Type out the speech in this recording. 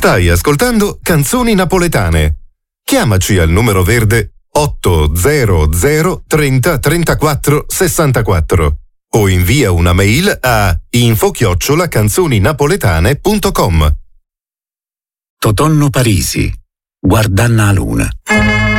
Stai ascoltando Canzoni Napoletane. Chiamaci al numero verde 800 30 34 64 o invia una mail a info@canzoninapoletane.com. Totonno Parisi, Guardanna a Luna.